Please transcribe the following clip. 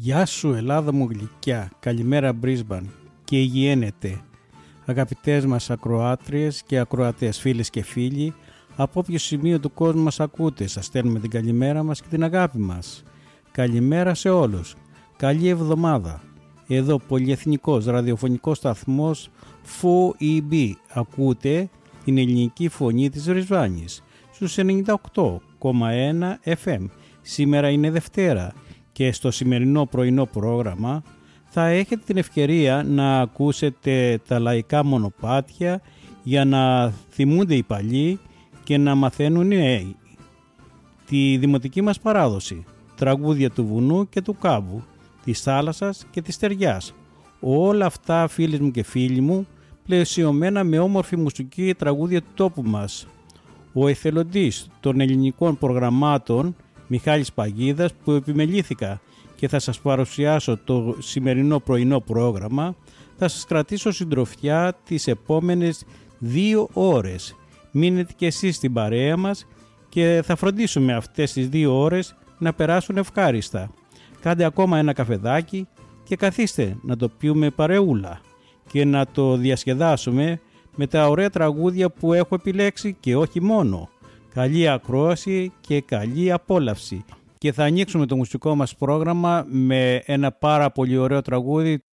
Γεια σου Ελλάδα μου γλυκιά, καλημέρα Μπρίσμπαν και υγιένετε. Αγαπητές μας ακροάτριες και ακροατές, φίλες και φίλοι, από όποιο σημείο του κόσμου μας ακούτε, σας στέλνουμε την καλημέρα μας και την αγάπη μας. Καλημέρα σε όλους, καλή εβδομάδα. Εδώ πολυεθνικός ραδιοφωνικός σταθμός FOEB, ακούτε την ελληνική φωνή της Ρισβάνης στους 98,1 FM. Σήμερα είναι Δευτέρα και στο σημερινό πρωινό πρόγραμμα θα έχετε την ευκαιρία να ακούσετε τα λαϊκά μονοπάτια για να θυμούνται οι παλιοί και να μαθαίνουν οι νέοι. Τη δημοτική μας παράδοση, τραγούδια του βουνού και του κάμπου, της θάλασσας και της στεριάς. Όλα αυτά, φίλες μου και φίλοι μου, πλαισιωμένα με όμορφη μουσική τραγούδια του τόπου μας. Ο εθελοντής των ελληνικών προγραμμάτων Μιχάλης Παγίδας, που επιμελήθηκα και θα σας παρουσιάσω το σημερινό πρωινό πρόγραμμα, θα σας κρατήσω συντροφιά τις επόμενες 2 ώρες. Μείνετε και εσείς στην παρέα μας και θα φροντίσουμε αυτές τις 2 ώρες να περάσουν ευχάριστα. Κάντε ακόμα ένα καφεδάκι και καθίστε να το πιούμε παρεούλα και να το διασκεδάσουμε με τα ωραία τραγούδια που έχω επιλέξει και όχι μόνο. Καλή ακρόαση και καλή απόλαυση. Και θα ανοίξουμε το μουσικό μας πρόγραμμα με ένα πάρα πολύ ωραίο τραγούδι